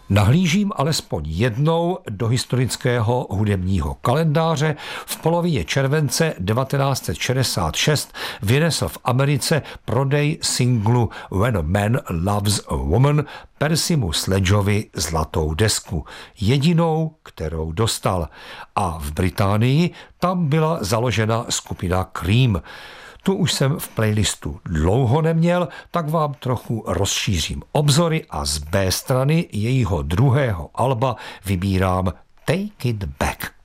Nahlížím alespoň jednou do historického hudebního kalendáře. V polovině července 1966 vynesl v Americe prodej singlu When a Man Loves a Woman Percymu Sledgeovi zlatou desku, jedinou, kterou dostal. A v Británii tam byla založena skupina Cream. Tu už jsem v playlistu dlouho neměl, tak vám trochu rozšířím obzory a z B strany jejího druhého alba vybírám Take It Back.